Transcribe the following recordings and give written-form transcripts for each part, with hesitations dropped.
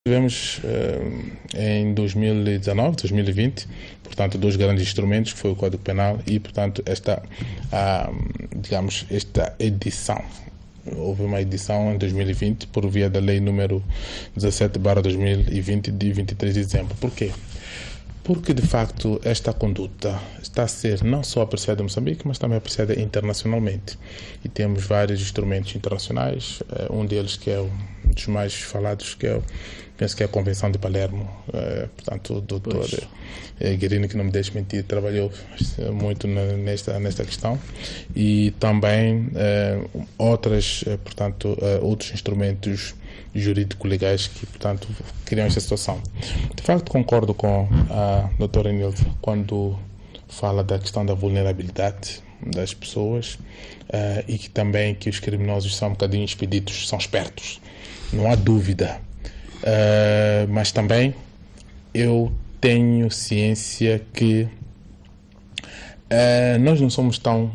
Tivemos em 2019, 2020, portanto, dois grandes instrumentos, que foi o Código Penal e, portanto, esta edição. Houve uma edição em 2020 por via da Lei número 17/2020, de 23 de dezembro. Por quê? Porque, de facto, esta conduta está a ser não só apreciada em Moçambique, mas também apreciada internacionalmente. E temos vários instrumentos internacionais, um deles que é um dos mais falados, penso que é a Convenção de Palermo. Portanto, o doutor Guerrini, que não me deixe mentir, trabalhou muito nesta questão. E também outros instrumentos jurídico-legais que, portanto, criam esta situação. De facto, concordo com a doutora Nilva quando fala da questão da vulnerabilidade das pessoas e que também que os criminosos são um bocadinho expeditos, são espertos, não há dúvida. Mas também eu tenho ciência que nós não somos tão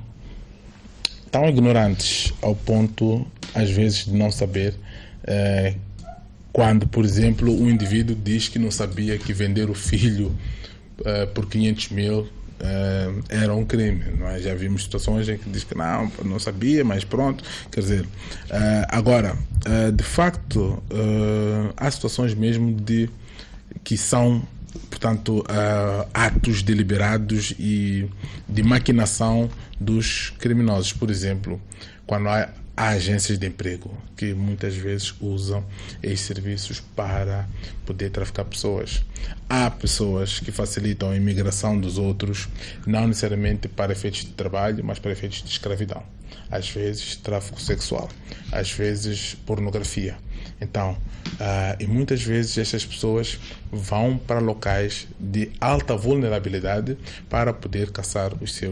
ignorantes ao ponto, às vezes, de não saber quando, por exemplo, um indivíduo diz que não sabia que vender o filho por 500 mil era um crime, não é? Já vimos situações em que diz que não sabia, mas pronto. Quer dizer, agora, de facto, há situações mesmo que são, portanto, atos deliberados e de maquinação dos criminosos. Por exemplo, quando há agências de emprego que muitas vezes usam esses serviços para poder traficar pessoas. Há pessoas que facilitam a imigração dos outros, não necessariamente para efeitos de trabalho, mas para efeitos de escravidão. Às vezes tráfico sexual, às vezes pornografia. Então, e muitas vezes essas pessoas vão para locais de alta vulnerabilidade para poder caçar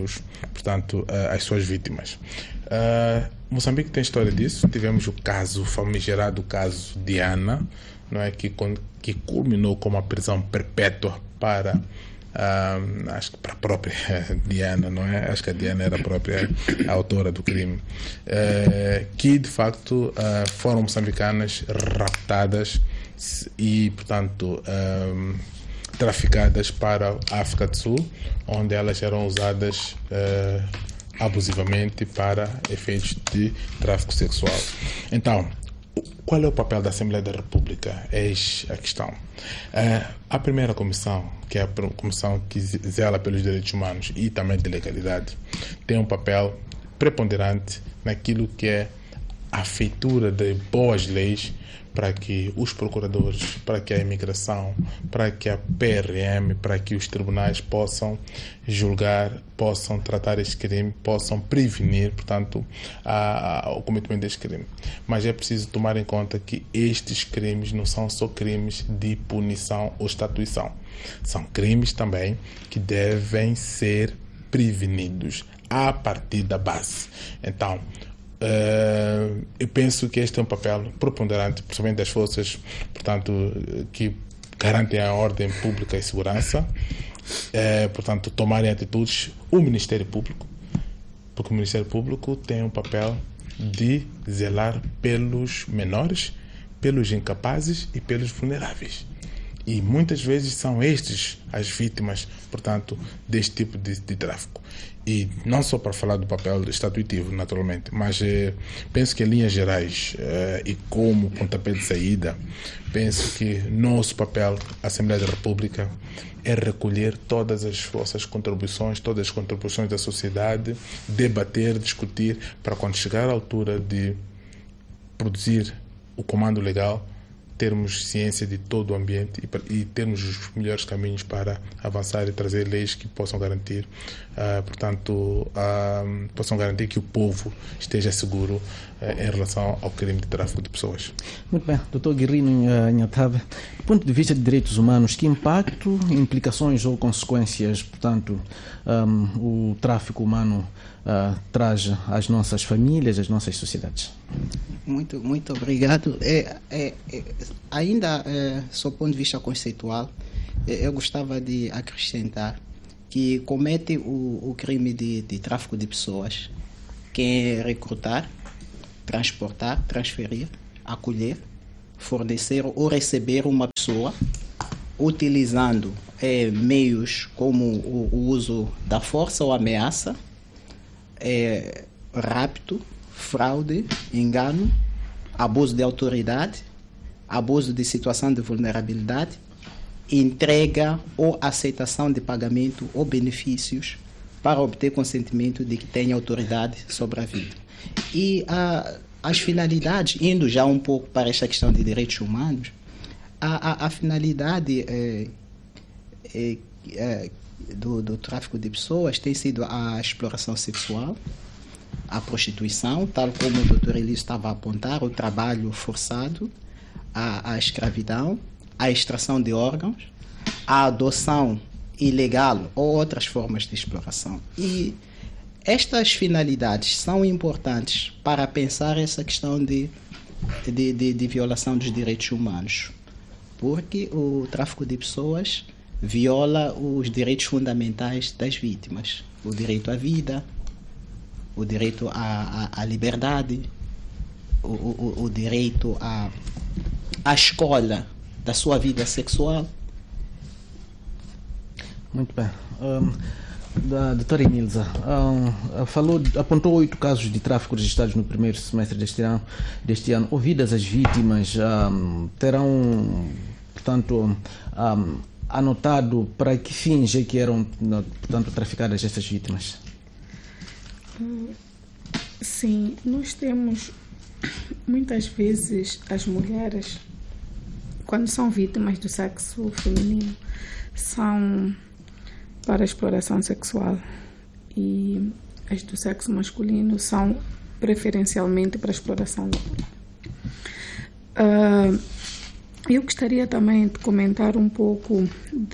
as suas vítimas. Moçambique tem história disso. Tivemos o famigerado caso Diana, não é, que culminou com uma prisão perpétua para acho que para a própria Diana, não é? Acho que a Diana era a própria autora do crime, que de facto foram moçambicanas raptadas e, portanto, traficadas para a África do Sul, onde elas eram usadas abusivamente para efeitos de tráfico sexual. Então, qual é o papel da Assembleia da República? Eis a questão. A primeira comissão, que é a comissão que zela pelos direitos humanos e também de legalidade, tem um papel preponderante naquilo que é a feitura de boas leis para que os procuradores, para que a imigração, para que a PRM, para que os tribunais possam julgar, possam tratar este crime, possam prevenir, portanto, o cometimento deste crime. Mas é preciso tomar em conta que estes crimes não são só crimes de punição ou estatuição. São crimes também que devem ser prevenidos a partir da base. Então, eu penso que este é um papel preponderante, principalmente das forças, portanto, que garantem a ordem pública e segurança, portanto, tomarem atitudes. O Ministério Público, porque o Ministério Público tem um papel de zelar pelos menores, pelos incapazes e pelos vulneráveis. E muitas vezes são estes as vítimas, portanto, deste tipo de tráfico. E não só para falar do papel estatuitivo, naturalmente, mas penso que em linhas gerais e como pontapé de saída, penso que nosso papel, Assembleia da República, é recolher todas as vossas contribuições, todas as contribuições da sociedade, debater, discutir, para quando chegar à altura de produzir o comando legal, termos ciência de todo o ambiente e termos os melhores caminhos para avançar e trazer leis que possam garantir, possam garantir que o povo esteja seguro em relação ao crime de tráfico de pessoas. Muito bem, Dr. Guerrini Nhathaba, do ponto de vista de direitos humanos, que impacto, implicações ou consequências, portanto, o tráfico humano traz às nossas famílias, às nossas sociedades? Muito obrigado. Ainda, sob o ponto de vista conceitual, eu gostava de acrescentar que comete o crime de tráfico de pessoas quem é recrutar, transportar, transferir, acolher, fornecer ou receber uma pessoa pessoa, utilizando meios como o uso da força ou ameaça, rapto, fraude, engano, abuso de autoridade, abuso de situação de vulnerabilidade, entrega ou aceitação de pagamento ou benefícios para obter consentimento de que tenha autoridade sobre a vida. E as finalidades, indo já um pouco para esta questão de direitos humanos, a finalidade do tráfico de pessoas tem sido a exploração sexual, a prostituição, tal como o Dr. Elísio estava a apontar, o trabalho forçado, a escravidão, a extração de órgãos, a adoção ilegal ou outras formas de exploração. E estas finalidades são importantes para pensar essa questão de violação dos direitos humanos, porque o tráfico de pessoas viola os direitos fundamentais das vítimas, o direito à vida, o direito à liberdade, o direito à escolha da sua vida sexual. Muito bem. Da doutora Enilza, apontou 8 casos de tráfico registrados no primeiro semestre deste ano. Ouvidas as vítimas, terão, portanto, anotado para que fins é que eram, portanto, traficadas estas vítimas? Sim, nós temos muitas vezes as mulheres, quando são vítimas do sexo feminino, são para exploração sexual, e as do sexo masculino são preferencialmente para exploração laboral. Eu gostaria também de comentar um pouco,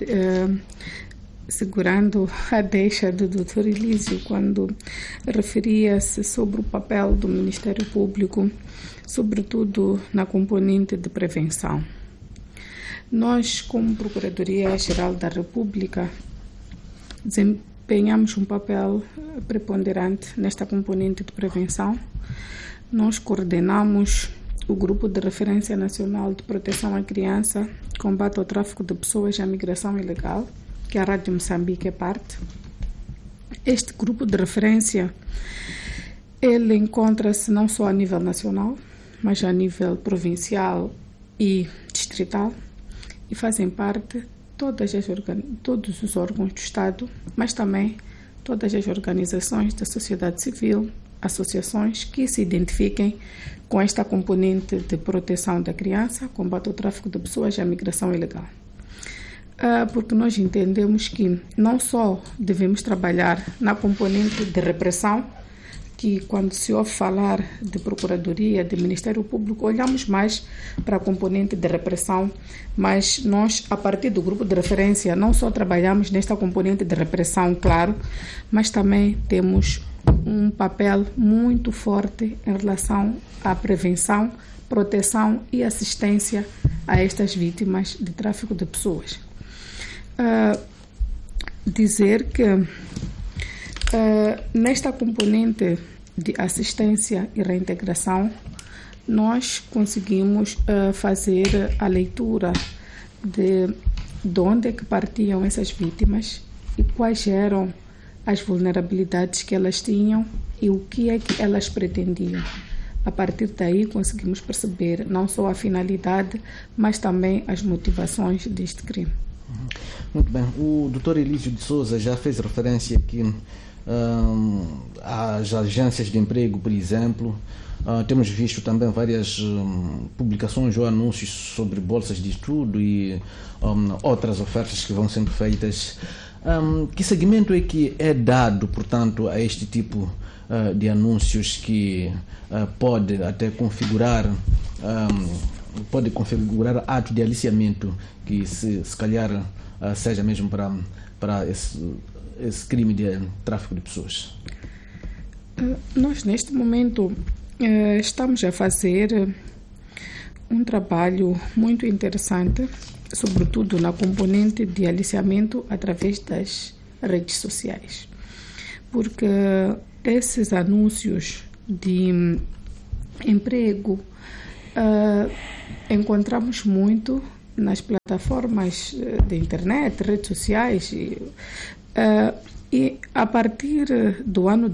segurando a deixa do Dr. Elísio, quando referia-se sobre o papel do Ministério Público, sobretudo na componente de prevenção. Nós, como Procuradoria-Geral da República, desempenhamos um papel preponderante nesta componente de prevenção. Nós coordenamos o Grupo de Referência Nacional de Proteção à Criança, Combate ao Tráfico de Pessoas e à Migração Ilegal, que a Rádio Moçambique é parte. Este grupo de referência, ele encontra-se não só a nível nacional, mas a nível provincial e distrital, e fazem parte todos os órgãos do Estado, mas também todas as organizações da sociedade civil, associações que se identifiquem com esta componente de proteção da criança, combate ao tráfico de pessoas e à migração ilegal. Porque nós entendemos que não só devemos trabalhar na componente de repressão, que quando se ouve falar de Procuradoria, de Ministério Público, olhamos mais para a componente de repressão, mas nós, a partir do grupo de referência, não só trabalhamos nesta componente de repressão, claro, mas também temos um papel muito forte em relação à prevenção, proteção e assistência a estas vítimas de tráfico de pessoas. Dizer que nesta componente de assistência e reintegração, nós conseguimos fazer a leitura de onde é que partiam essas vítimas e quais eram as vulnerabilidades que elas tinham e o que é que elas pretendiam. A partir daí conseguimos perceber não só a finalidade, mas também as motivações deste crime. Muito bem. O Dr. Elísio de Souza já fez referência aqui às agências de emprego, por exemplo. Temos visto também várias publicações ou anúncios sobre bolsas de estudo e outras ofertas que vão sendo feitas. Que segmento é que é dado, portanto, a este tipo de anúncios que pode até configurar ato de aliciamento que se calhar seja mesmo para esse crime de tráfico de pessoas? Nós neste momento estamos a fazer um trabalho muito interessante, sobretudo na componente de aliciamento através das redes sociais, porque esses anúncios de emprego encontramos muito nas plataformas de internet, redes sociais. E a partir do ano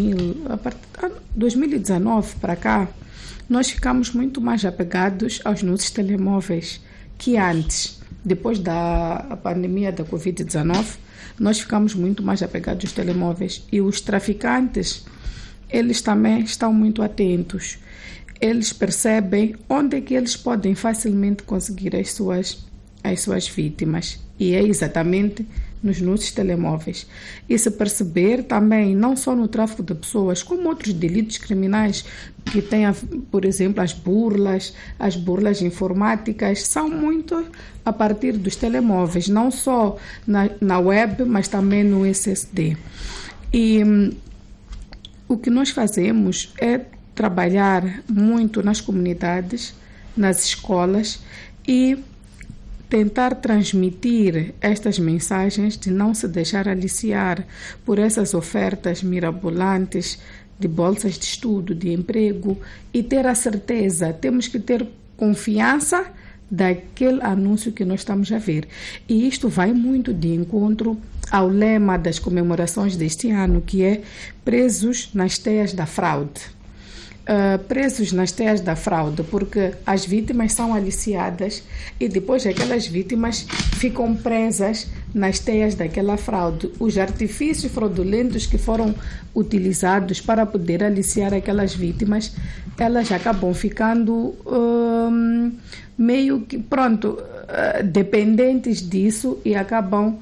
2019 para cá, nós ficamos muito mais apegados aos nossos telemóveis que antes. Depois da pandemia da Covid-19, nós ficamos muito mais apegados aos telemóveis. E os traficantes, eles também estão muito atentos. Eles percebem onde é que eles podem facilmente conseguir as suas vítimas. E é exatamente nos nossos telemóveis. E se perceber também, não só no tráfico de pessoas, como outros delitos criminais que têm, por exemplo, as burlas informáticas, são muito a partir dos telemóveis, não só na web, mas também no SSD. E o que nós fazemos é trabalhar muito nas comunidades, nas escolas e tentar transmitir estas mensagens de não se deixar aliciar por essas ofertas mirabolantes de bolsas de estudo, de emprego, e ter a certeza, temos que ter confiança daquele anúncio que nós estamos a ver. E isto vai muito de encontro ao lema das comemorações deste ano, que é presos nas teias da fraude. Presos nas teias da fraude, porque as vítimas são aliciadas e depois aquelas vítimas ficam presas nas teias daquela fraude. Os artifícios fraudulentos que foram utilizados para poder aliciar aquelas vítimas, elas acabam ficando meio que, dependentes disso e acabam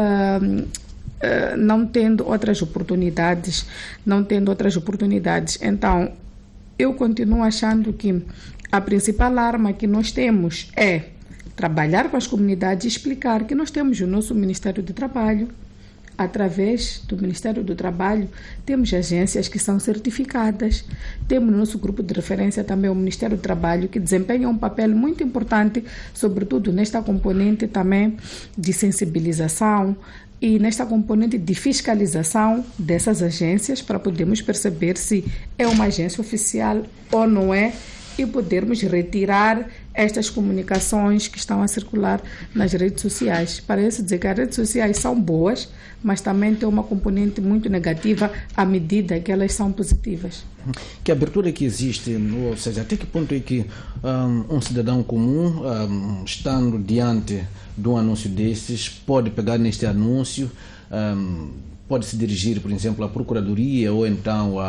não tendo outras oportunidades. Então, eu continuo achando que a principal arma que nós temos é trabalhar com as comunidades e explicar que nós temos o nosso Ministério do Trabalho. Através do Ministério do Trabalho, temos agências que são certificadas. Temos no nosso grupo de referência também o Ministério do Trabalho, que desempenha um papel muito importante, sobretudo nesta componente também de sensibilização e nesta componente de fiscalização dessas agências, para podermos perceber se é uma agência oficial ou não é, e podermos retirar estas comunicações que estão a circular nas redes sociais. Parece dizer que as redes sociais são boas, mas também tem uma componente muito negativa à medida que elas são positivas. Que abertura que existe, ou seja, até que ponto é que um cidadão comum, estando diante de um anúncio desses, pode pegar neste anúncio, pode se dirigir, por exemplo, à Procuradoria ou então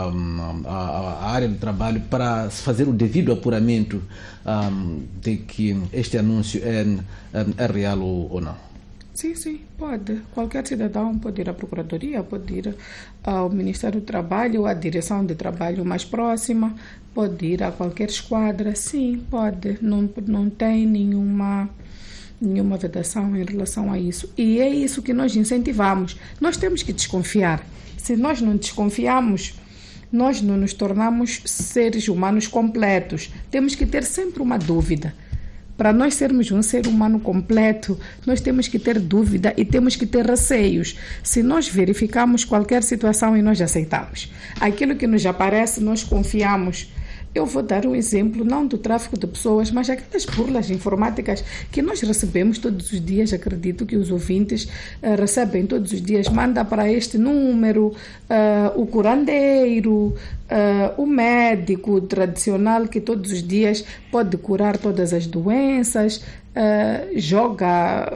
à área de trabalho para fazer o devido apuramento de que este anúncio é real ou não? Sim, pode. Qualquer cidadão pode ir à Procuradoria, pode ir ao Ministério do Trabalho, à direção de trabalho mais próxima, pode ir a qualquer esquadra. Sim, pode. Não tem nenhuma vedação em relação a isso. E é isso que nós incentivamos. Nós temos que desconfiar. Se nós não desconfiamos, nós não nos tornamos seres humanos completos. Temos que ter sempre uma dúvida. Para nós sermos um ser humano completo, nós temos que ter dúvida e temos que ter receios. Se nós verificamos qualquer situação e nós aceitamos, aquilo que nos aparece, nós confiamos. Eu vou dar um exemplo, não do tráfico de pessoas, mas aquelas burlas informáticas que nós recebemos todos os dias. Acredito que os ouvintes recebem todos os dias. Manda para este número o curandeiro, o médico tradicional que todos os dias pode curar todas as doenças, joga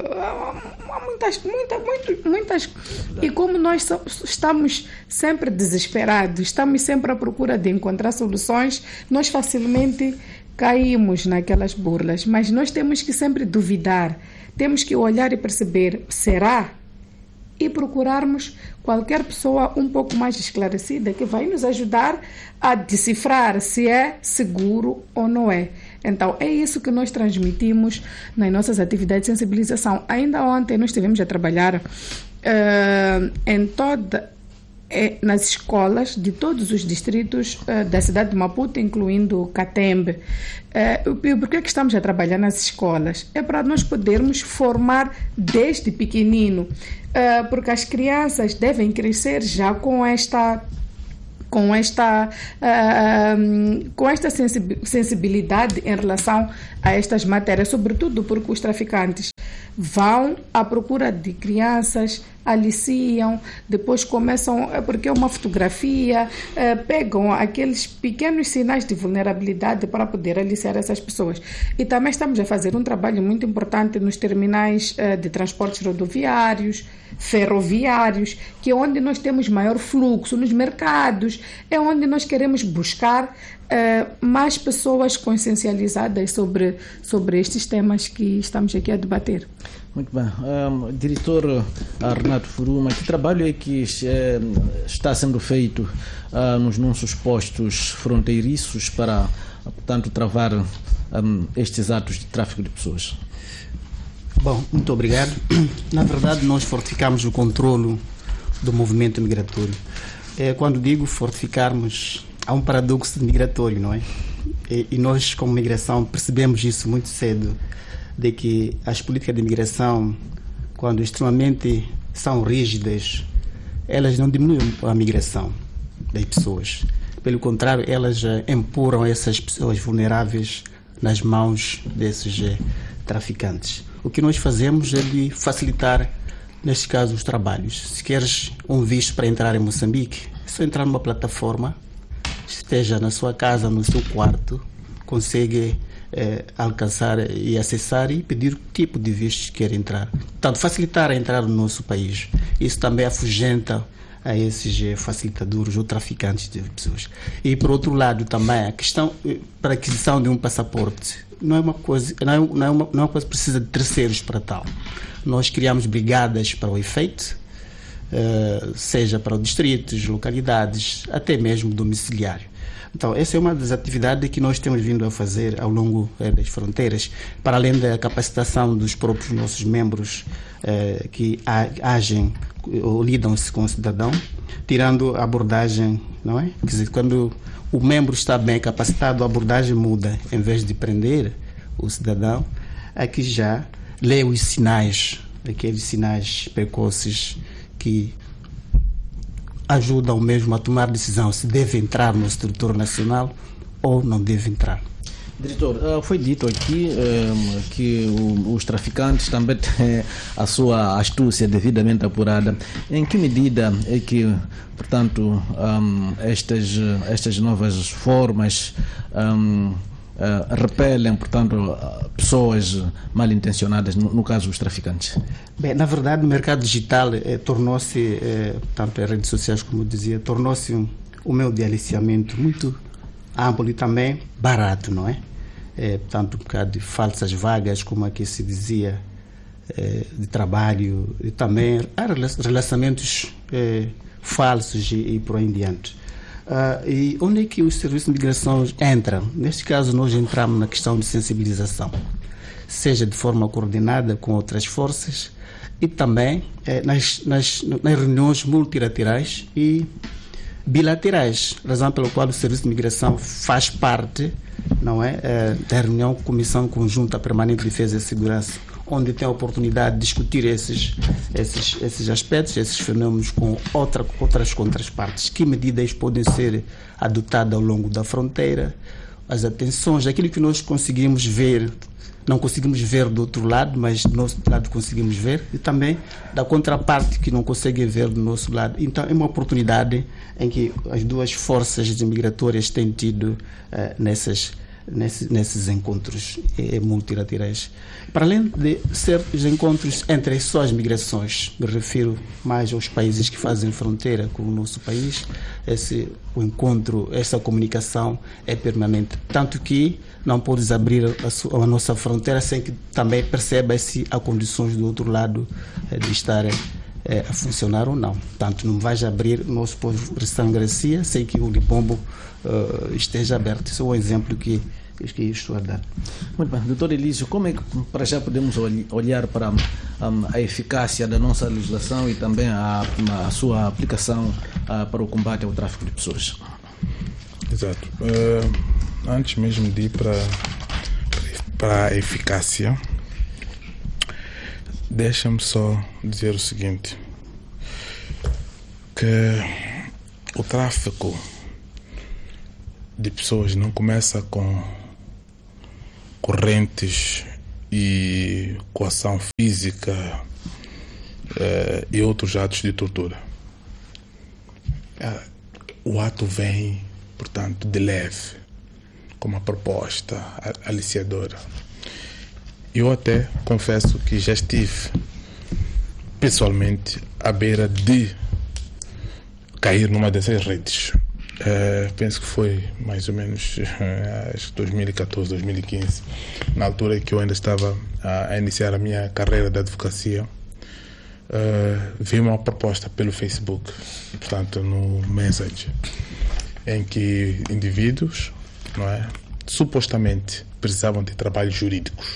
muitas. E como nós estamos sempre desesperados, estamos sempre à procura de encontrar soluções, nós facilmente caímos naquelas burlas. Mas nós temos que sempre duvidar, temos que olhar e perceber, será? E procurarmos qualquer pessoa um pouco mais esclarecida que vai nos ajudar a decifrar se é seguro ou não é. Então, é isso que nós transmitimos nas nossas atividades de sensibilização. Ainda ontem nós estivemos a trabalhar nas escolas de todos os distritos da cidade de Maputo, incluindo Catembe. Por que estamos a trabalhar nas escolas? É para nós podermos formar desde pequenino, porque as crianças devem crescer já com esta com esta sensibilidade em relação a estas matérias, sobretudo porque os traficantes vão à procura de crianças, aliciam, depois começam, porque é uma fotografia, pegam aqueles pequenos sinais de vulnerabilidade para poder aliciar essas pessoas. E também estamos a fazer um trabalho muito importante nos terminais de transportes rodoviários, ferroviários, que é onde nós temos maior fluxo, nos mercados, é onde nós queremos buscar mais pessoas consciencializadas sobre estes temas que estamos aqui a debater. Muito bem. Diretor Renato Furuma, que trabalho é que está sendo feito nos nossos postos fronteiriços para, portanto, travar estes atos de tráfico de pessoas? Bom, muito obrigado. Na verdade, nós fortificamos o controlo do movimento migratório. Quando digo fortificarmos, há um paradoxo migratório, não é? E nós, como migração, percebemos isso muito cedo, de que as políticas de imigração, quando extremamente são rígidas, elas não diminuem a migração das pessoas. Pelo contrário, elas empurram essas pessoas vulneráveis nas mãos desses traficantes. O que nós fazemos é de facilitar, neste caso, os trabalhos. Se queres um visto para entrar em Moçambique, é só entrar numa plataforma, esteja na sua casa, no seu quarto, consegue alcançar e acessar e pedir o tipo de visto que quer entrar. Portanto, facilitar a entrada no nosso país. Isso também afugenta a esses facilitadores ou traficantes de pessoas. E, por outro lado, também a questão para a aquisição de um passaporte não é uma coisa que precisa de terceiros para tal. Nós criamos brigadas para o efeito, seja para os distritos, localidades, até mesmo domiciliário. Então, essa é uma das atividades que nós temos vindo a fazer ao longo das fronteiras, para além da capacitação dos próprios nossos membros que agem ou lidam-se com o cidadão, tirando a abordagem, não é? Quer dizer, quando o membro está bem capacitado, a abordagem muda. Em vez de prender o cidadão, aqui já lê os sinais, aqueles sinais precoces que ajudam mesmo a tomar decisão se deve entrar no estrutura nacional ou não deve entrar. Diretor, foi dito aqui que os traficantes também têm a sua astúcia devidamente apurada. Em que medida é que, portanto, estas novas formas repelem, portanto, pessoas mal intencionadas, no caso os traficantes? Bem, na verdade, o mercado digital tornou-se, tanto as redes sociais como eu dizia, tornou-se um meio de aliciamento muito amplo e também barato, não é? Portanto, um bocado de falsas vagas, como aqui se dizia, de trabalho, e também há relacionamentos falsos e por aí em diante. E onde é que os serviços de imigração entram? Neste caso, nós entramos na questão de sensibilização, seja de forma coordenada com outras forças e também nas reuniões multilaterais e bilaterais, razão pela qual o Serviço de Imigração faz parte, não é, da reunião Comissão Conjunta Permanente de Defesa e Segurança, onde tem a oportunidade de discutir esses aspectos, esses fenômenos com outras contrapartes. Que medidas podem ser adotadas ao longo da fronteira, as atenções, aquilo que nós conseguimos ver, não conseguimos ver do outro lado, mas do nosso lado conseguimos ver, e também da contraparte que não conseguem ver do nosso lado. Então é uma oportunidade em que as duas forças migratórias têm tido nesses encontros multilaterais. Para além de ser os encontros entre só as migrações, me refiro mais aos países que fazem fronteira com o nosso país, o encontro, essa comunicação é permanente, tanto que não podes abrir a nossa fronteira sem que também perceba se há condições do outro lado de estar a funcionar ou não. Portanto, não vais abrir o nosso posto de São Garcia sem que o Libombo esteja aberto. Esse é um exemplo que estou a dar. Muito bem. Doutor Elísio, como é que para já podemos olhar para a eficácia da nossa legislação e também a sua aplicação para o combate ao tráfico de pessoas? Exato. Antes mesmo de ir para a eficácia, deixa-me só dizer o seguinte, que o tráfico de pessoas não começa com correntes e coação física e outros atos de tortura. O ato vem, portanto, de leve, com uma proposta aliciadora. Eu até confesso que já estive pessoalmente à beira de cair numa dessas redes. Penso que foi mais ou menos 2014, 2015, na altura que eu ainda estava a iniciar a minha carreira de advocacia. Veio uma proposta pelo Facebook, portanto no Messenger, em que indivíduos, não é, supostamente precisavam de trabalhos jurídicos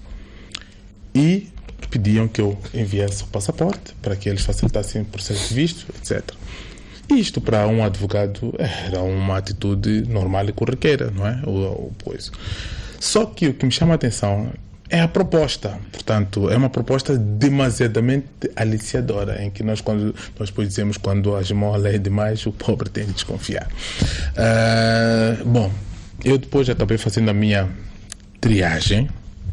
e pediam que eu enviasse o passaporte para que eles facilitassem o processo de visto, etc. Isto para um advogado era uma atitude normal e corriqueira, não é? Só que o que me chama a atenção é a proposta. Portanto, é uma proposta demasiadamente aliciadora, em que nós depois dizemos, quando a esmola é demais, o pobre tem de desconfiar. Bom, eu depois acabei fazendo a minha triagem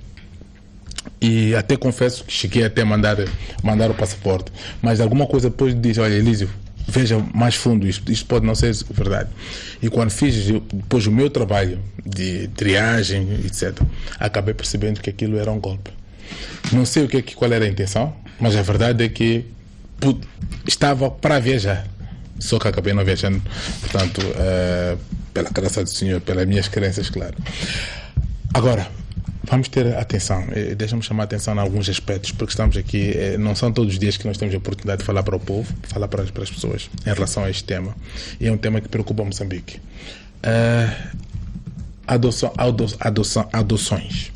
e até confesso que cheguei até a mandar o passaporte, mas alguma coisa depois diz: olha, Elísio, veja mais fundo, isto pode não ser verdade. E quando fiz depois o meu trabalho de triagem, etc., acabei percebendo que aquilo era um golpe. Não sei qual era a intenção, mas a verdade é que estava para viajar, só que acabei não viajando, portanto, pela graça do Senhor, pelas minhas crenças, claro. Agora, vamos ter atenção, deixa-me chamar a atenção em alguns aspectos, porque estamos aqui, não são todos os dias que nós temos a oportunidade de falar para o povo, falar para as pessoas em relação a este tema, e é um tema que preocupa Moçambique. Adoções.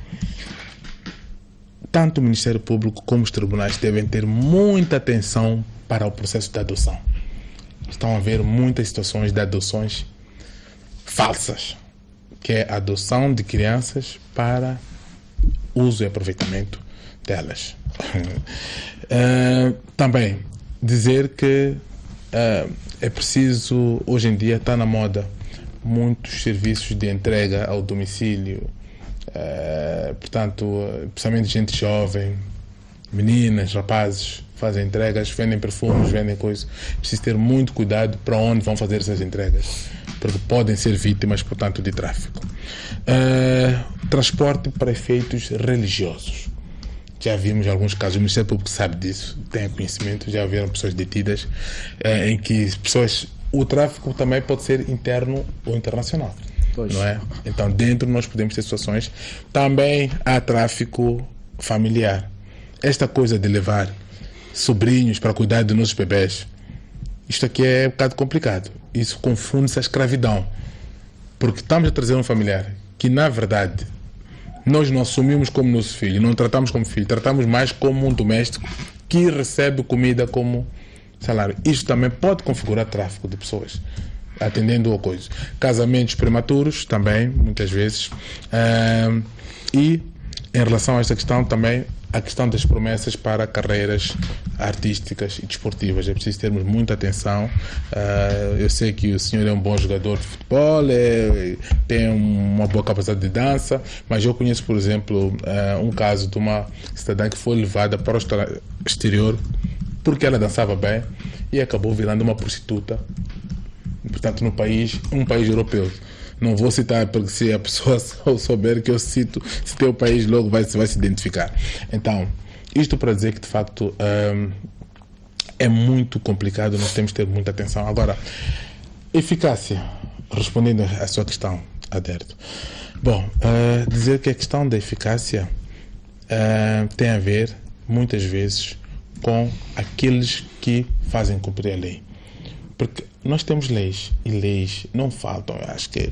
Tanto o Ministério Público como os tribunais devem ter muita atenção para o processo de adoção. Estão a haver muitas situações de adoções falsas, que é a adoção de crianças para uso e aproveitamento delas. Também dizer que é preciso, hoje em dia está na moda, muitos serviços de entrega ao domicílio, portanto, principalmente gente jovem, meninas, rapazes, fazem entregas, vendem perfumes, vendem coisas. Preciso ter muito cuidado para onde vão fazer essas entregas, porque podem ser vítimas, portanto, de tráfico. Transporte para efeitos religiosos. Já vimos alguns casos, o Ministério Público sabe disso, tem conhecimento, já houveram pessoas detidas em que o tráfico também pode ser interno ou internacional. Pois. Não é? Então, dentro nós podemos ter situações. Também há tráfico familiar. Esta coisa de levar sobrinhos para cuidar dos nossos bebés, isto aqui é um bocado complicado. Isso confunde-se a escravidão, porque estamos a trazer um familiar que, na verdade, nós não assumimos como nosso filho, não tratamos como filho, tratamos mais como um doméstico que recebe comida como salário. Isto também pode configurar tráfico de pessoas, atendendo a coisas. Casamentos prematuros também, muitas vezes. E em relação a esta questão também, a questão das promessas para carreiras artísticas e desportivas. É preciso termos muita atenção. Eu sei que o senhor é um bom jogador de futebol, tem uma boa capacidade de dança, mas eu conheço, por exemplo, um caso de uma cidadã que foi levada para o exterior porque ela dançava bem e acabou virando uma prostituta, portanto, um país europeu. Não vou citar, porque se a pessoa souber que eu citei o país, logo vai se identificar. Então, isto para dizer que, de facto, é muito complicado, nós temos que ter muita atenção. Agora, eficácia, respondendo à sua questão, Aderto. Bom, dizer que a questão da eficácia tem a ver, muitas vezes, com aqueles que fazem cumprir a lei. Porque nós temos leis, e leis não faltam. Eu acho que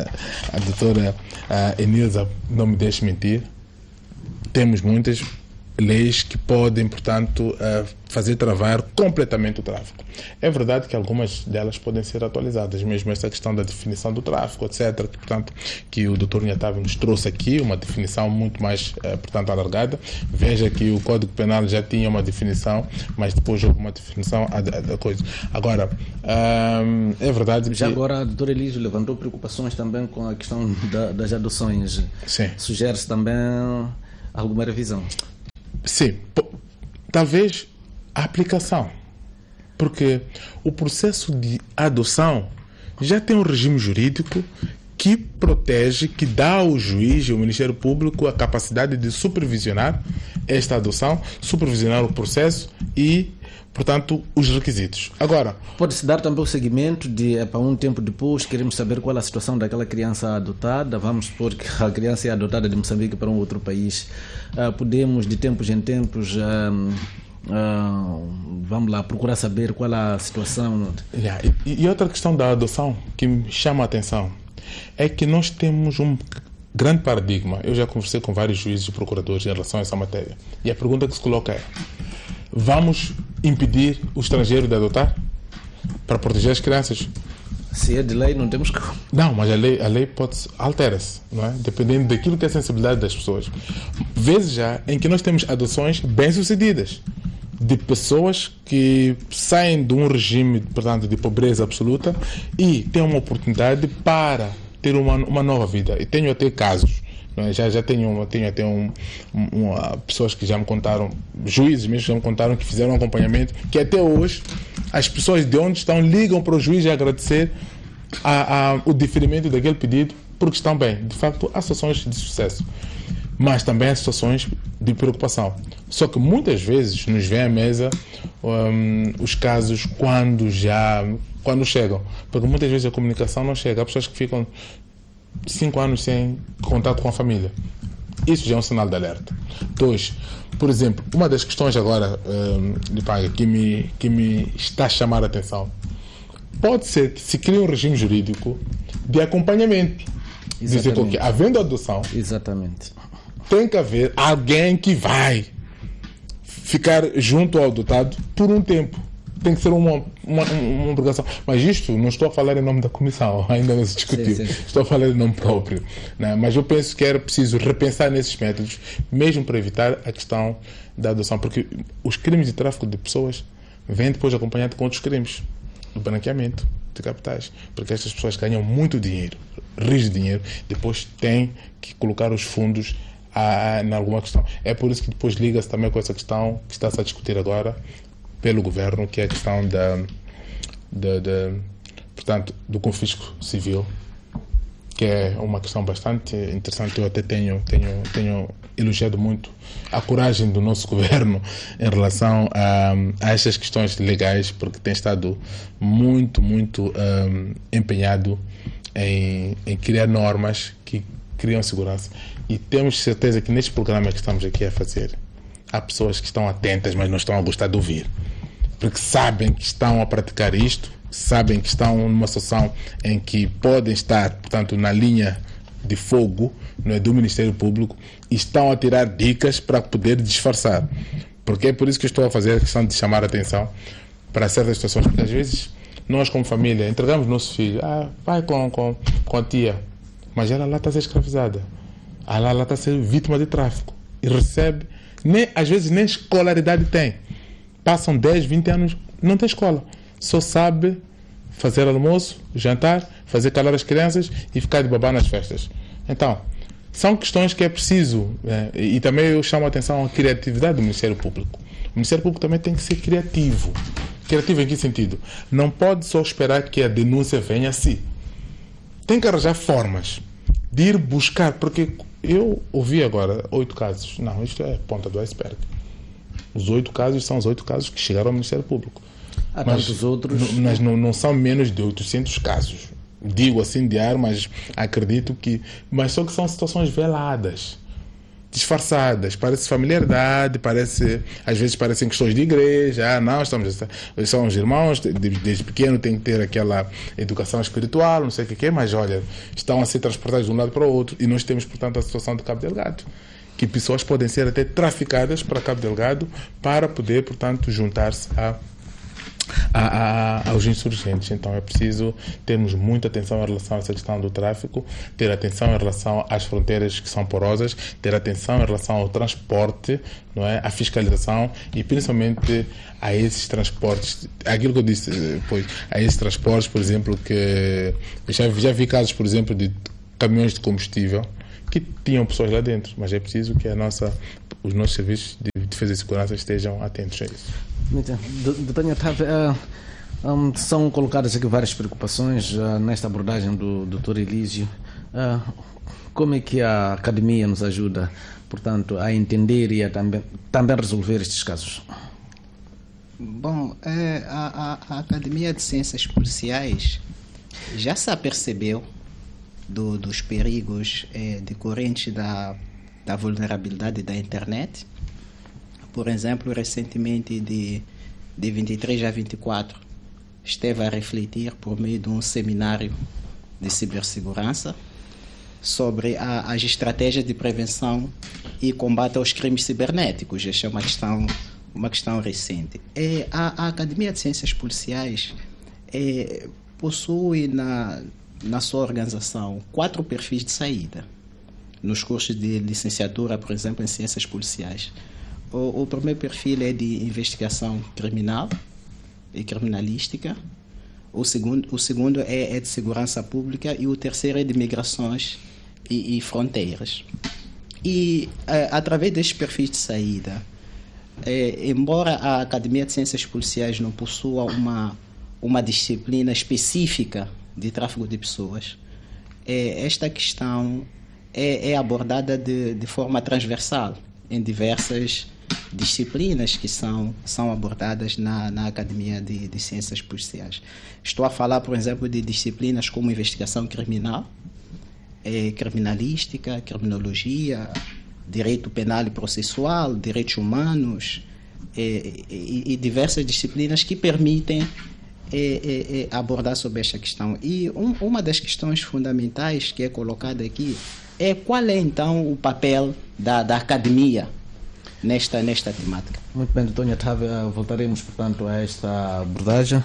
a doutora Enilza não me deixe mentir. Temos muitas, leis que podem, portanto, fazer travar completamente o tráfico. É verdade que algumas delas podem ser atualizadas, mesmo essa questão da definição do tráfico, etc., portanto, que o Dr. Nhatave nos trouxe aqui, uma definição muito mais, portanto, alargada. Veja que o Código Penal já tinha uma definição, mas depois houve uma definição da coisa. Agora, é verdade que... Já agora, a doutora Elísio levantou preocupações também com a questão das adoções. Sim. Sugere-se também alguma revisão? Sim, talvez a aplicação, porque o processo de adoção já tem um regime jurídico que protege, que dá ao juiz e ao Ministério Público a capacidade de supervisionar esta adoção, supervisionar o processo e, portanto, os requisitos. Agora, pode-se dar também o seguimento de, para um tempo depois, queremos saber qual é a situação daquela criança adotada. Vamos supor que a criança é adotada de Moçambique para um outro país. Podemos, de tempos em tempos, vamos lá, procurar saber qual é a situação. E outra questão da adoção que me chama a atenção é que nós temos um grande paradigma. Eu já conversei com vários juízes e procuradores em relação a essa matéria. E a pergunta que se coloca é: vamos impedir o estrangeiro de adotar para proteger as crianças? Se é de lei, não temos que... Não, mas a lei altera-se, não é? Dependendo daquilo que é a sensibilidade das pessoas. Vezes já em que nós temos adoções bem-sucedidas de pessoas que saem de um regime, portanto, de pobreza absoluta e têm uma oportunidade para ter uma nova vida. E tenho até casos, não é? Já tenho até pessoas que já me contaram, juízes mesmo já me contaram, que fizeram um acompanhamento, que até hoje as pessoas de onde estão ligam para o juiz a agradecer o diferimento daquele pedido, porque estão bem. De facto, há situações de sucesso, mas também há situações de preocupação. Só que muitas vezes nos vem à mesa os casos quando chegam, porque muitas vezes a comunicação não chega. Há pessoas que ficam 5 anos sem contato com a família. Isso já é um sinal de alerta. 2, por exemplo, uma das questões agora que me está a chamar a atenção, pode ser que se crie um regime jurídico de acompanhamento. Dizer que, havendo adoção, exatamente, tem que haver alguém que vai ficar junto ao adotado por um tempo. Tem que ser uma obrigação. Mas isto não estou a falar em nome da comissão, ainda não se discutiu. Sim. Estou a falar em nome próprio. Né? Mas eu penso que era preciso repensar nesses métodos, mesmo para evitar a questão da adoção. Porque os crimes de tráfico de pessoas vêm depois acompanhados com outros crimes. O branqueamento de capitais. Porque estas pessoas ganham muito dinheiro, rios de dinheiro, depois têm que colocar os fundos em alguma questão. É por isso que depois liga-se também com essa questão que está-se a discutir agora pelo governo, que é a questão portanto, do confisco civil, que é uma questão bastante interessante. Eu até tenho elogiado muito a coragem do nosso governo em relação a estas questões legais, porque tem estado muito empenhado em criar normas que criam segurança. E temos certeza que neste programa que estamos aqui a fazer, há pessoas que estão atentas, mas não estão a gostar de ouvir, porque sabem que estão a praticar isto, sabem que estão numa situação em que podem estar, portanto, na linha de fogo, não é, do Ministério Público, e estão a tirar dicas para poder disfarçar. Porque é por isso que eu estou a fazer a questão de chamar a atenção para certas situações, porque às vezes nós como família entregamos nosso filho, vai com a tia, mas ela lá está a ser escravizada, ela lá está a ser vítima de tráfico e recebe, às vezes nem escolaridade tem. Passam 10, 20 anos, não tem escola. Só sabe fazer almoço, jantar, fazer calar as crianças e ficar de babá nas festas. Então, são questões que é preciso. E também eu chamo a atenção à criatividade do Ministério Público. O Ministério Público também tem que ser criativo. Criativo em que sentido? Não pode só esperar que a denúncia venha assim. Tem que arranjar formas de ir buscar, porque eu ouvi agora 8 casos. Não, isto é ponta do iceberg. Os 8 casos são os 8 casos que chegaram ao Ministério Público. Mas tantos outros... Mas não são menos de 800 casos. Digo assim de ar, mas acredito que... Mas só que são situações veladas, disfarçadas. Parece familiaridade, às vezes parecem questões de igreja. São os irmãos, desde pequeno tem que ter aquela educação espiritual, não sei o que é, mas olha, estão a ser transportados de um lado para o outro. E nós temos, portanto, a situação de Cabo Delgado, que pessoas podem ser até traficadas para Cabo Delgado para poder, portanto, juntar-se aos insurgentes. Então é preciso termos muita atenção em relação a essa questão do tráfico, ter atenção em relação às fronteiras que são porosas, ter atenção em relação ao transporte, não é? À fiscalização e principalmente a esses transportes, aquilo que eu disse, pois, a esses transportes, por exemplo, que já vi casos, por exemplo, de caminhões de combustível que tinham pessoas lá dentro, mas é preciso que os nossos serviços de defesa e segurança estejam atentos a isso. Doutor Nhathave, são colocadas aqui várias preocupações nesta abordagem do Dr. Elísio. Como é que a academia nos ajuda, portanto, a entender e a também resolver estes casos? Bom, a Academia de Ciências Policiais já se apercebeu dos perigos decorrentes da vulnerabilidade da internet. Por exemplo, recentemente, de 23 a 24, esteve a refletir por meio de um seminário de cibersegurança sobre as estratégias de prevenção e combate aos crimes cibernéticos. Esta é uma questão recente. A Academia de Ciências Policiais possui na sua organização 4 perfis de saída nos cursos de licenciatura, por exemplo, em Ciências Policiais. O primeiro perfil é de investigação criminal e criminalística, o segundo é de segurança pública e o terceiro é de migrações e fronteiras. E através destes perfis de saída, embora a Academia de Ciências Policiais não possua uma disciplina específica de tráfico de pessoas, esta questão é abordada de forma transversal em diversas disciplinas que são abordadas na Academia de Ciências Policiais. Estou a falar, por exemplo, de disciplinas como investigação criminal, criminalística, criminologia, direito penal e processual, direitos humanos e diversas disciplinas que permitem abordar sobre esta questão. E uma das questões fundamentais que é colocada aqui é qual é então o papel da academia nesta temática. Muito bem, doutor Nhathave, voltaremos, portanto, a esta abordagem.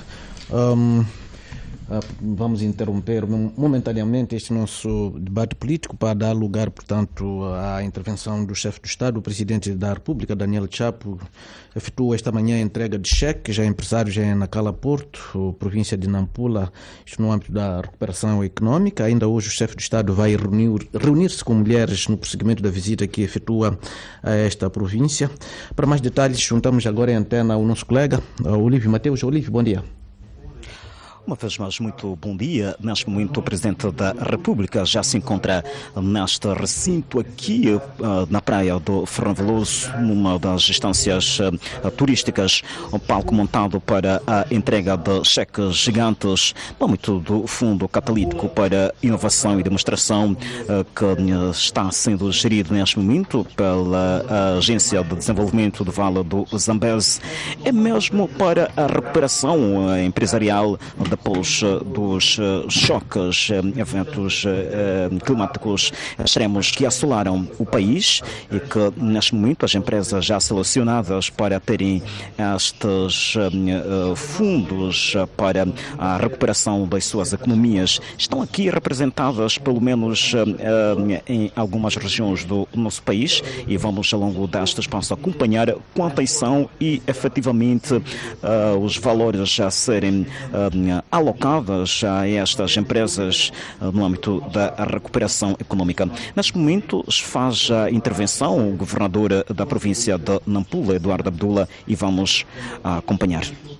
Vamos interromper momentaneamente este nosso debate político para dar lugar, portanto, à intervenção do chefe do Estado. O presidente da República, Daniel Chapo, efetuou esta manhã a entrega de cheques a empresários em Nacala Porto, província de Nampula, isto no âmbito da recuperação económica. Ainda hoje o chefe do Estado vai reunir-se com mulheres no prosseguimento da visita que efetua a esta província. Para mais detalhes, juntamos agora em antena o nosso colega, Olívio Mateus. Olívio, bom dia. Uma vez mais, muito bom dia. Neste momento, o Presidente da República já se encontra neste recinto aqui na praia do Ferrão Veloso, numa das instâncias turísticas, um palco montado para a entrega de cheques gigantes, no âmbito do Fundo Catalítico para Inovação e Demonstração, que está sendo gerido neste momento pela Agência de Desenvolvimento do Vale do Zambeze. É mesmo para a recuperação empresarial depois dos choques, eventos climáticos extremos que assolaram o país e que, neste momento, as empresas já selecionadas para terem estes fundos para a recuperação das suas economias estão aqui representadas, pelo menos em algumas regiões do nosso país, e vamos, ao longo deste espaço, acompanhar com atenção e, efetivamente, os valores a serem alocadas a estas empresas no âmbito da recuperação económica. Neste momento faz a intervenção o governador da província de Nampula, Eduardo Abdullah, e vamos acompanhar.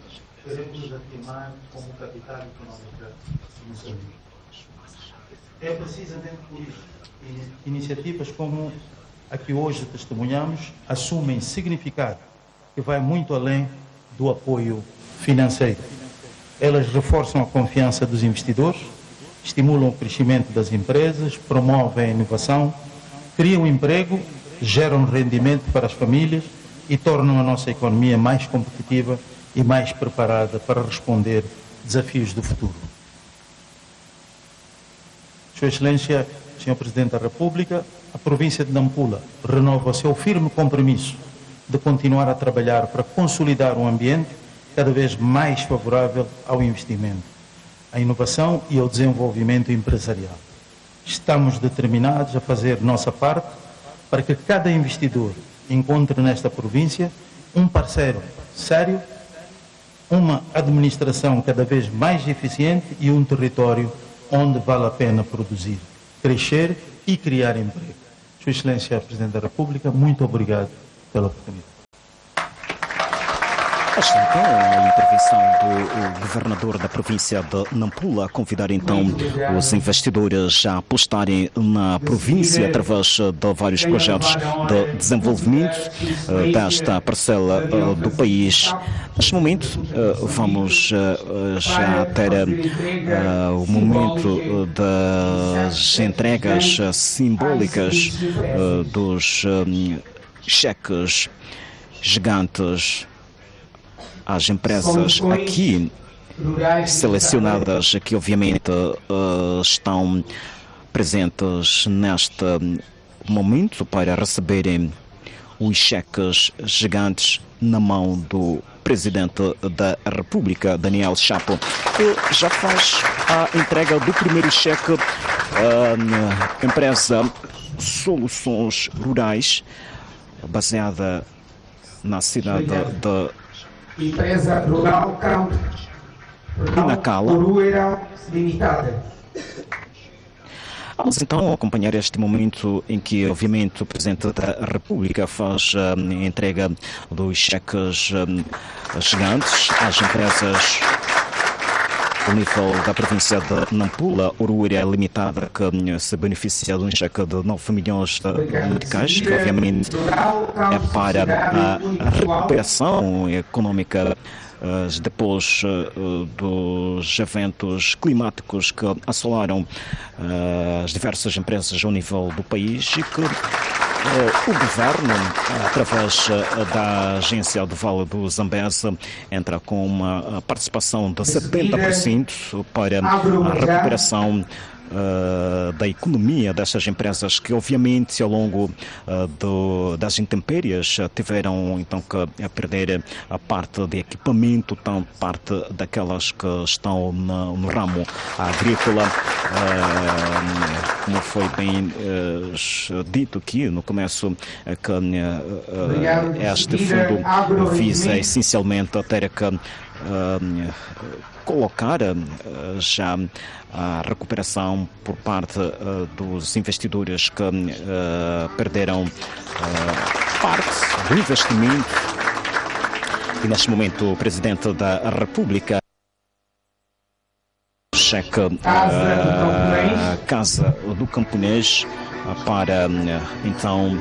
É precisamente por isso que iniciativas como a que hoje testemunhamos assumem significado que vai muito além do apoio financeiro. Elas reforçam a confiança dos investidores, estimulam o crescimento das empresas, promovem a inovação, criam emprego, geram rendimento para as famílias e tornam a nossa economia mais competitiva e mais preparada para responder desafios do futuro. Sua Excelência, Sr. Presidente da República, a província de Nampula renova o seu firme compromisso de continuar a trabalhar para consolidar um ambiente cada vez mais favorável ao investimento, à inovação e ao desenvolvimento empresarial. Estamos determinados a fazer nossa parte para que cada investidor encontre nesta província um parceiro sério, uma administração cada vez mais eficiente e um território onde vale a pena produzir, crescer e criar emprego. Sua Excelência Presidente da República, muito obrigado pela oportunidade. Esta então a intervenção do governador da província de Nampula a convidar então os investidores a apostarem na província através de vários projetos de desenvolvimento desta parcela do país. Neste momento vamos já ter o momento das entregas simbólicas dos cheques gigantes às empresas aqui selecionadas, que obviamente estão presentes neste momento para receberem os cheques gigantes na mão do Presidente da República, Daniel Chapo, que já faz a entrega do primeiro cheque à empresa Soluções Rurais, baseada na cidade de Empresa Rural Campo Nacala. Uruera Limitada. Vamos então acompanhar este momento em que, obviamente, o Presidente da República faz a entrega dos cheques gigantes às empresas do nível da província de Nampula, Uruera Limitada, que se beneficia de um cheque de 9 milhões de meticais, que obviamente é para a recuperação econômica depois dos eventos climáticos que assolaram as diversas empresas ao nível do país e que o Governo, através da agência do Vale do Zambeze, entra com uma participação de 70% para a recuperação da economia dessas empresas que, obviamente, ao longo das intempéries tiveram então que perder a parte de equipamento, tanto parte daquelas que estão no ramo agrícola, como foi bem dito aqui no começo, que este fundo visa essencialmente a ter que colocar já a recuperação por parte dos investidores que perderam parte do investimento. E neste momento o Presidente da República cheque a Casa do Camponês para então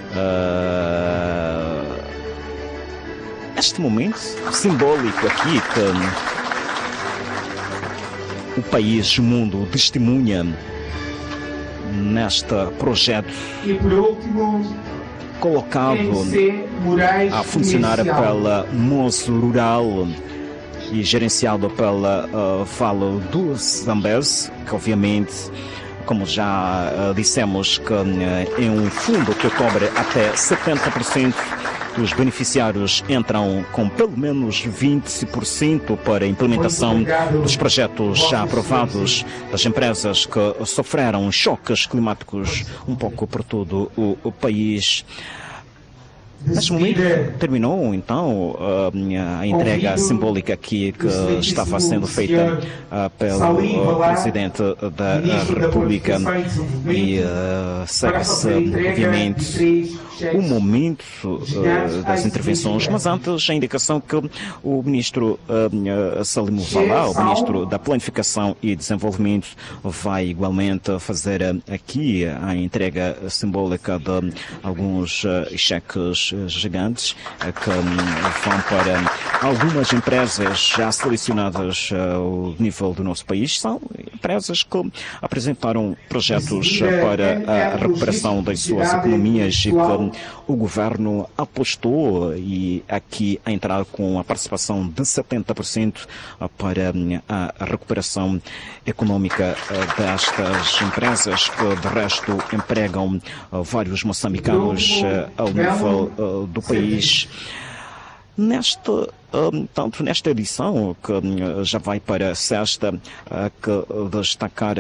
este momento simbólico aqui que o país, o mundo testemunha neste projeto colocado a funcionar pela Moço Rural e gerenciado pela Vale do Zambeze, que obviamente, como já dissemos, que é um fundo que cobre até 70%. Os beneficiários entram com pelo menos 20% para a implementação dos projetos já aprovados das empresas que sofreram choques climáticos um pouco por todo o país. Neste momento terminou então a entrega simbólica aqui que estava sendo feita pelo Presidente da República e segue-se obviamente o momento das intervenções, mas antes a indicação que o Ministro Salim Valá, o Ministro da Planificação e Desenvolvimento, vai igualmente fazer aqui a entrega simbólica de alguns cheques gigantes que vão para algumas empresas já selecionadas ao nível do nosso país. São empresas que apresentaram projetos para a recuperação das suas economias e que o governo apostou e aqui a entrar com a participação de 70% para a recuperação econômica destas empresas que de resto empregam vários moçambicanos ao nível do país. Tanto nesta edição, que já vai para a sexta, que destacar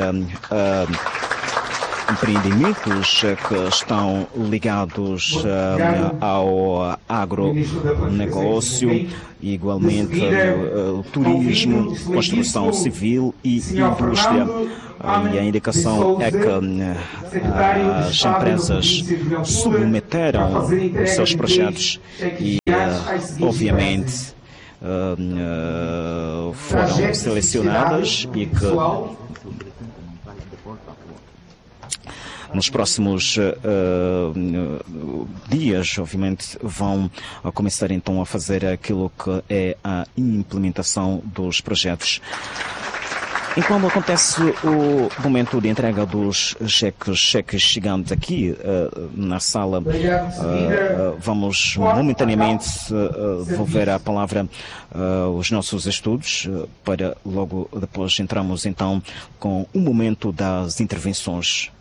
empreendimentos que estão ligados ao agronegócio, igualmente turismo, construção civil e indústria. E a indicação é que as empresas submeteram os seus projetos e, obviamente, foram selecionadas e que nos próximos dias, obviamente, vão começar então a fazer aquilo que é a implementação dos projetos. Enquanto acontece o momento de entrega dos cheques gigantes aqui na sala, vamos momentaneamente devolver a palavra aos nossos estudos para logo depois entramos então com o momento das intervenções.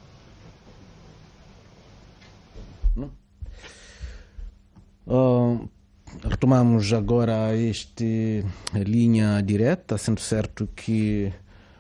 Retomamos agora esta linha direta, sendo certo que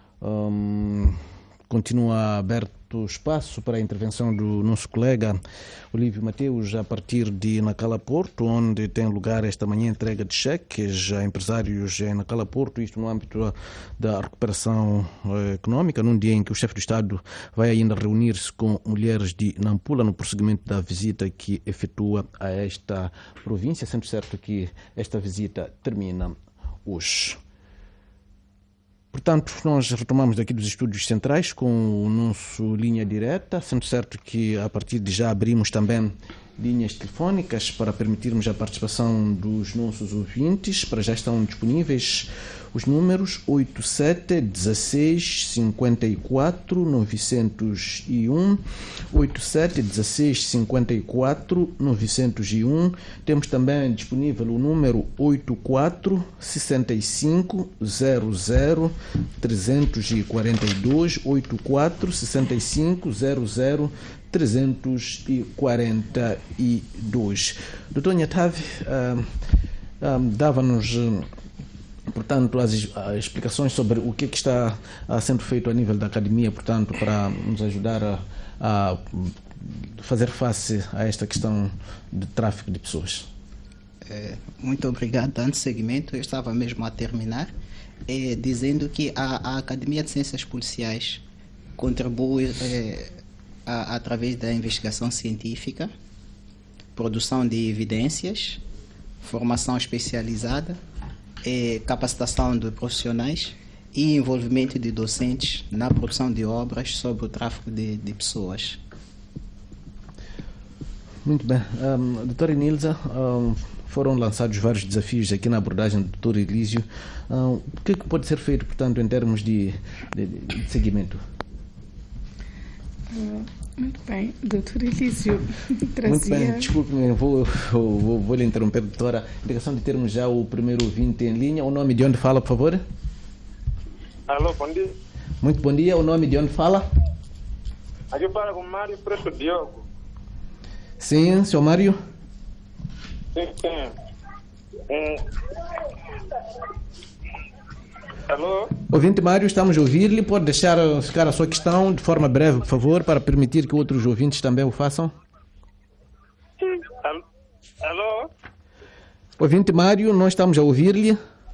continua aberto espaço para a intervenção do nosso colega Olívio Mateus a partir de Nacala Porto, onde tem lugar esta manhã entrega de cheques a empresários em Nacala Porto, isto no âmbito da recuperação económica, num dia em que o chefe do Estado vai ainda reunir-se com mulheres de Nampula no prosseguimento da visita que efetua a esta província, sendo certo que esta visita termina hoje. Portanto, nós retomamos daqui dos estúdios centrais com o nosso linha direta, sendo certo que a partir de já abrimos também linhas telefónicas para permitirmos a participação dos nossos ouvintes. Para já estão disponíveis os números 87 16 54 901, 87 16 54 901. Temos também disponível o número 84 65 00 342, 84 65 00 342. Doutor Nhatave dava-nos, portanto, as explicações sobre o que está sendo feito a nível da academia, portanto, para nos ajudar a fazer face a esta questão de tráfico de pessoas. Muito obrigado. Dando seguimento, eu estava mesmo a terminar dizendo que a Academia de Ciências Policiais contribui através da investigação científica, produção de evidências, formação especializada, capacitação de profissionais e envolvimento de docentes na produção de obras sobre o tráfico de pessoas. Muito bem. Doutora Nilza, foram lançados vários desafios aqui na abordagem do doutor Elísio. O que pode ser feito, portanto, em termos de seguimento? Muito bem, doutor Elísio trazia... Muito bem, desculpe-me, vou lhe interromper, doutora. Indicação de termos já o primeiro ouvinte em linha. O nome de onde fala, por favor? Alô, bom dia. Muito bom dia, o nome de onde fala? Aqui fala com Mário Preto Diogo. Sim, senhor Mário? Sim. Alô? Ouvinte Mário, estamos a ouvir-lhe. Pode deixar ficar a sua questão de forma breve, por favor, para permitir que outros ouvintes também o façam. Alô? Ouvinte Mário, nós estamos a ouvir-lhe.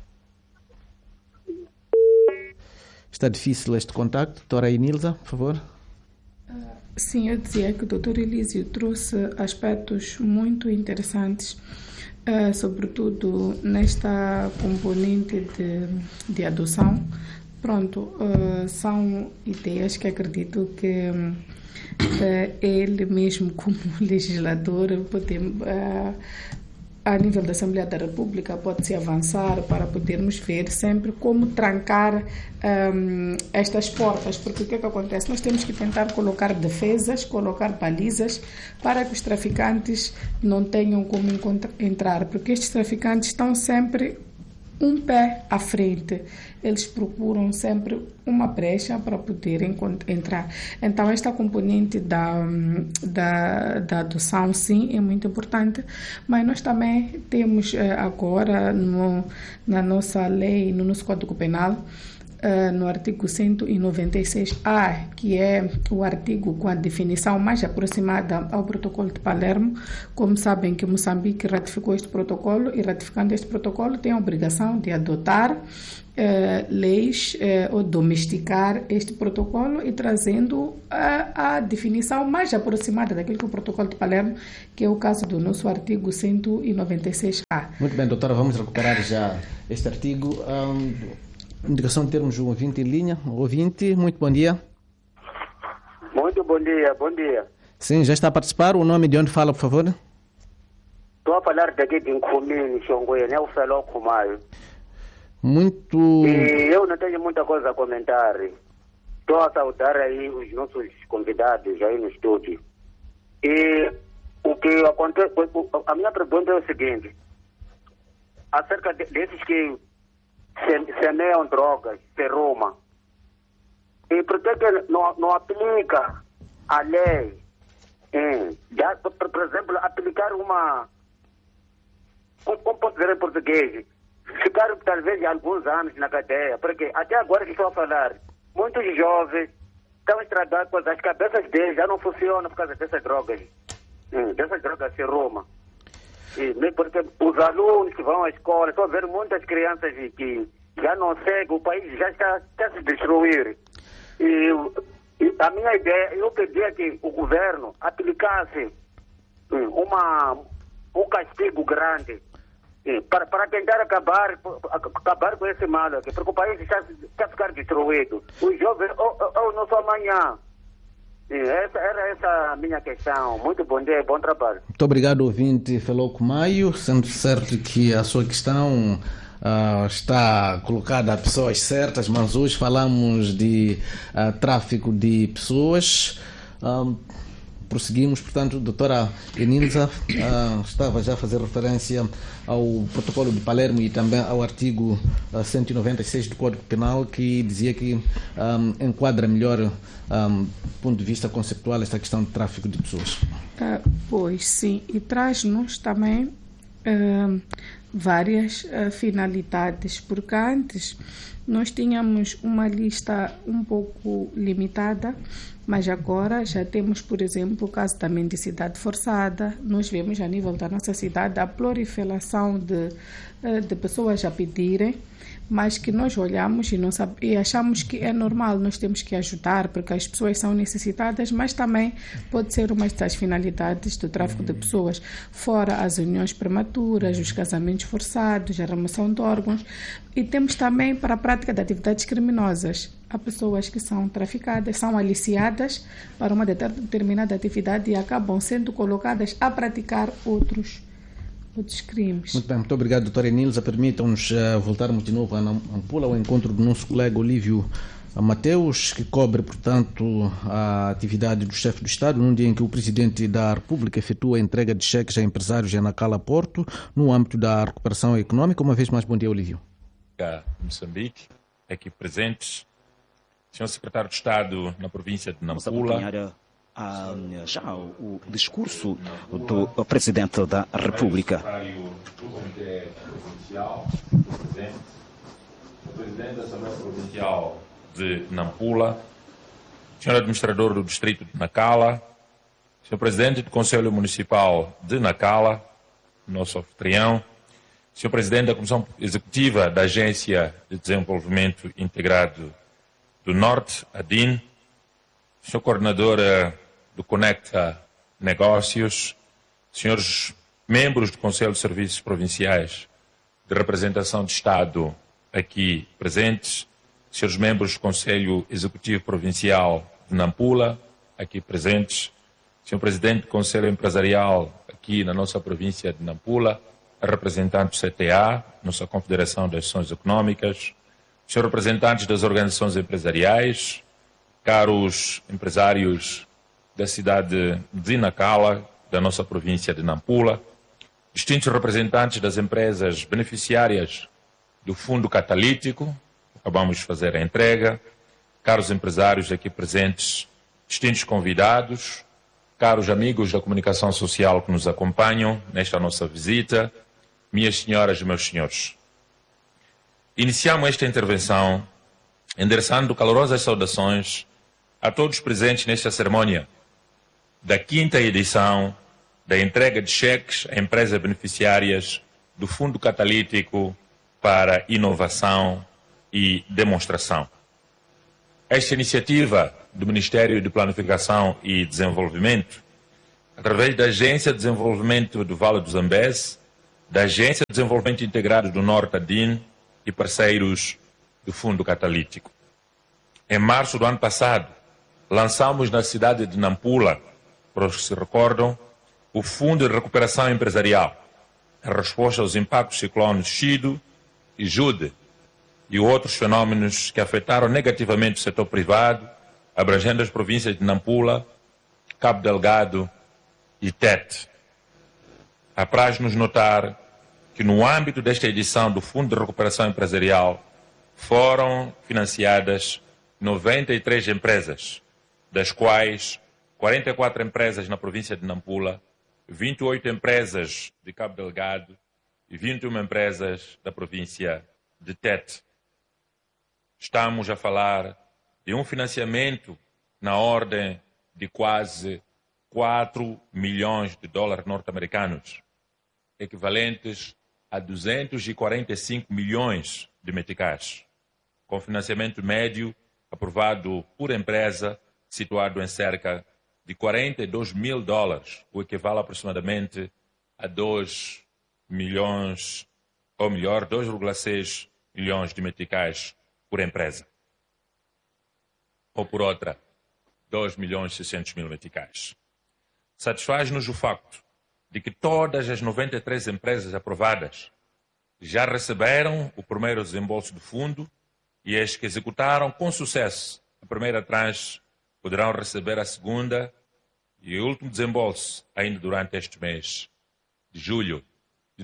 Está difícil este contacto. Doutora Inilza, por favor. Sim, eu dizia que o doutor Elísio trouxe aspectos muito interessantes, sobretudo nesta componente de adoção. Pronto, são ideias que acredito que ele mesmo como legislador a nível da Assembleia da República pode-se avançar para podermos ver sempre como trancar estas portas, porque o que é que acontece? Nós temos que tentar colocar defesas, colocar balizas para que os traficantes não tenham como entrar, porque estes traficantes estão sempre um pé à frente, eles procuram sempre uma brecha para poderem entrar. Então, esta componente da adoção, sim, é muito importante, mas nós também temos agora na nossa lei, no nosso Código Penal, no artigo 196A, que é o artigo com a definição mais aproximada ao protocolo de Palermo. Como sabem que Moçambique ratificou este protocolo e, ratificando este protocolo, tem a obrigação de adotar leis ou domesticar este protocolo e trazendo a definição mais aproximada daquilo que é o protocolo de Palermo, que é o caso do nosso artigo 196A. Muito bem, doutora, vamos recuperar já este artigo. Indicação de termos um ouvinte em linha. Ouvinte, muito bom dia. Muito bom dia, bom dia. Sim, já está a participar. O nome de onde fala, por favor? Estou a falar daqui de Nkhumini, Xongoye, né? O Feló Kumayo. Muito... E eu não tenho muita coisa a comentar. Estou a saudar aí os nossos convidados aí no estúdio. E o que acontece... A minha pergunta é o seguinte. Acerca desses que semeiam drogas, seroma. E por que não aplica a lei? Já, por exemplo, aplicar uma... Como posso dizer em português? Ficar talvez alguns anos na cadeia. Porque até agora que estou a falar, muitos jovens estão estragados, as cabeças deles já não funcionam por causa dessas drogas. Dessas drogas seroma. Porque os alunos que vão à escola, estou a ver muitas crianças que já não seguem, o país já está a se destruir. E a minha ideia, eu pedia que o governo aplicasse um castigo grande para tentar acabar com esse mal aqui, porque o país está a ficar destruído. Os jovens, o nosso amanhã. Era essa a minha questão. Muito bom dia e bom trabalho. Muito obrigado, ouvinte Feló Kumayo. Sendo certo que a sua questão está colocada a pessoas certas, mas hoje falamos de tráfico de pessoas. Prosseguimos, portanto, a doutora Enilza estava já a fazer referência ao protocolo de Palermo e também ao artigo 196 do Código Penal, que dizia que enquadra melhor, do ponto de vista conceptual, esta questão de tráfico de pessoas. Pois sim, e traz-nos também várias finalidades, porque antes nós tínhamos uma lista um pouco limitada, mas agora já temos, por exemplo, o caso da mendicidade forçada. Nós vemos a nível da nossa cidade a proliferação de pessoas a pedirem, mas que nós olhamos e achamos que é normal, nós temos que ajudar porque as pessoas são necessitadas, mas também pode ser uma das finalidades do tráfico de pessoas, fora as uniões prematuras, os casamentos forçados, a remoção de órgãos, e temos também para a prática de atividades criminosas. Há pessoas que são traficadas, são aliciadas para uma determinada atividade e acabam sendo colocadas a praticar outros crimes. Muito bem, muito obrigado, doutora Enilza. Permitam-nos voltarmos de novo a Nampula, ao encontro do nosso colega Olívio Mateus, que cobre, portanto, a atividade do chefe do Estado, num dia em que o Presidente da República efetua a entrega de cheques a empresários em Nacala Porto, no âmbito da recuperação econômica. Uma vez mais, bom dia, Olívio. Moçambique, aqui presentes, senhor Secretário de Estado na província de Nampula. Já o discurso do Presidente da República. Do Comitê Provincial, o Presidente da Assembleia Provincial de Nampula, senhor Administrador do Distrito de Nacala, senhor Presidente do Conselho Municipal de Nacala, nosso anfitrião, senhor Presidente da Comissão Executiva da Agência de Desenvolvimento Integrado do Norte, ADIN, senhor Coordenador do Conecta Negócios, senhores membros do Conselho de Serviços Provinciais de Representação de Estado aqui presentes, senhores membros do Conselho Executivo Provincial de Nampula aqui presentes, senhor Presidente do Conselho Empresarial aqui na nossa província de Nampula, representantes do CTA, nossa Confederação das Ações Económicas, senhores representantes das organizações empresariais, caros empresários da cidade de Nacala, da nossa província de Nampula, distintos representantes das empresas beneficiárias do Fundo Catalítico, acabamos de fazer a entrega, caros empresários aqui presentes, distintos convidados, caros amigos da comunicação social que nos acompanham nesta nossa visita, minhas senhoras e meus senhores. Iniciamos esta intervenção endereçando calorosas saudações a todos presentes nesta cerimônia da 5ª edição da entrega de cheques a empresas beneficiárias do Fundo Catalítico para Inovação e Demonstração. Esta iniciativa do Ministério de Planificação e Desenvolvimento, através da Agência de Desenvolvimento do Vale do Zambeze, da Agência de Desenvolvimento Integrado do Norte ADIN e parceiros do Fundo Catalítico. Em março do ano passado, lançamos na cidade de Nampula, para os que se recordam, o Fundo de Recuperação Empresarial, em resposta aos impactos dos ciclones Chido e Jude e outros fenómenos que afetaram negativamente o setor privado, abrangendo as províncias de Nampula, Cabo Delgado e Tete. Apraz-nos notar que no âmbito desta edição do Fundo de Recuperação Empresarial foram financiadas 93 empresas, das quais 44 empresas na província de Nampula, 28 empresas de Cabo Delgado e 21 empresas da província de Tete. Estamos a falar de um financiamento na ordem de quase 4 milhões de dólares norte-americanos, equivalentes a 245 milhões de meticais, com financiamento médio aprovado por empresa situado em cerca de 42 mil dólares, o equivale aproximadamente a 2 milhões, ou melhor, 2,6 milhões de meticais por empresa. Ou por outra, 2 milhões e 600 mil meticais. Satisfaz-nos o facto de que todas as 93 empresas aprovadas já receberam o primeiro desembolso do fundo e as que executaram com sucesso a primeira tranche poderão receber a segunda e o último desembolso ainda durante este mês de julho de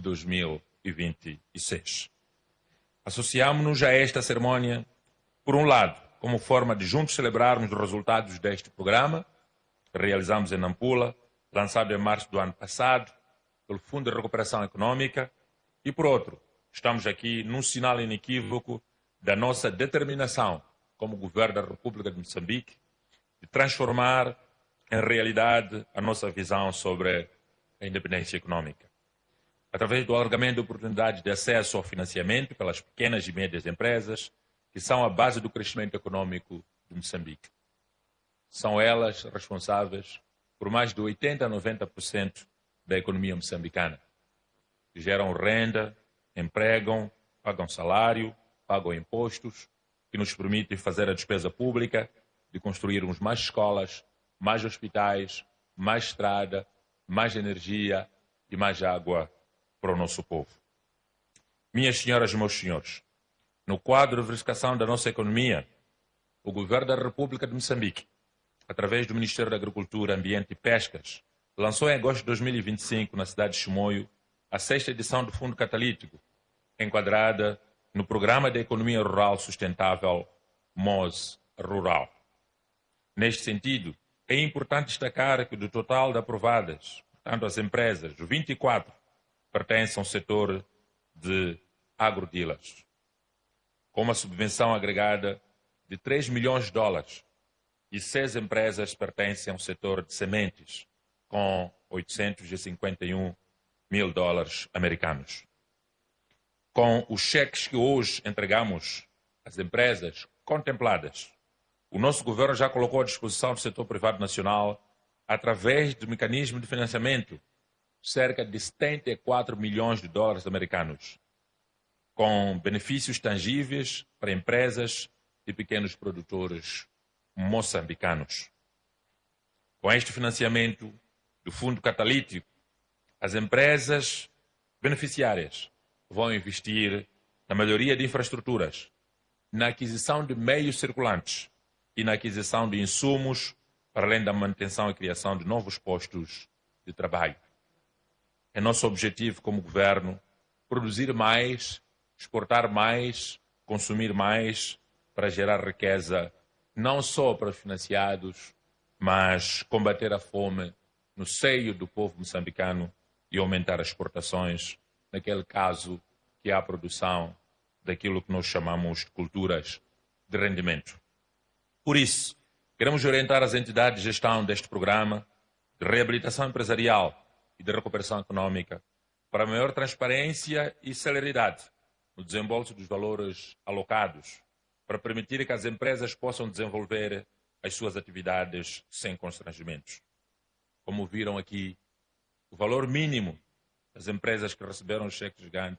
2026. Associamos-nos a esta cerimônia, por um lado, como forma de juntos celebrarmos os resultados deste programa que realizamos em Nampula, lançado em março do ano passado pelo Fundo de Recuperação Econômica, e por outro, estamos aqui num sinal inequívoco da nossa determinação como Governo da República de Moçambique de transformar em realidade a nossa visão sobre a independência econômica, através do alargamento de oportunidades de acesso ao financiamento pelas pequenas e médias empresas, que são a base do crescimento econômico de Moçambique. São elas responsáveis por mais de 80% a 90% da economia moçambicana, que geram renda, empregam, pagam salário, pagam impostos, que nos permitem fazer a despesa pública, de construirmos mais escolas, mais hospitais, mais estrada, mais energia e mais água para o nosso povo. Minhas senhoras e meus senhores, no quadro de verificação da nossa economia, o Governo da República de Moçambique, através do Ministério da Agricultura, Ambiente e Pescas, lançou em agosto de 2025, na cidade de Chimoio, a 6ª edição do Fundo Catalítico, enquadrada no Programa de Economia Rural Sustentável MOS Rural. Neste sentido, é importante destacar que do total de aprovadas, portanto as empresas, 24 pertencem ao setor de agrodealers, com uma subvenção agregada de 3 milhões de dólares, e 6 empresas pertencem ao setor de sementes, com 851 mil dólares americanos. Com os cheques que hoje entregamos às empresas contempladas, o nosso governo já colocou à disposição do setor privado nacional, através do mecanismo de financiamento, cerca de 74 milhões de dólares americanos, com benefícios tangíveis para empresas e pequenos produtores moçambicanos. Com este financiamento do Fundo Catalítico, as empresas beneficiárias vão investir na melhoria de infraestruturas, na aquisição de meios circulantes e na aquisição de insumos, para além da manutenção e criação de novos postos de trabalho. É nosso objetivo como governo produzir mais, exportar mais, consumir mais, para gerar riqueza, não só para os financiados, mas combater a fome no seio do povo moçambicano e aumentar as exportações, naquele caso que há a produção daquilo que nós chamamos de culturas de rendimento. Por isso, queremos orientar as entidades de gestão deste programa de reabilitação empresarial e de recuperação econômica para maior transparência e celeridade no desembolso dos valores alocados, para permitir que as empresas possam desenvolver as suas atividades sem constrangimentos. Como viram aqui, o valor mínimo das empresas que receberam o cheque gigante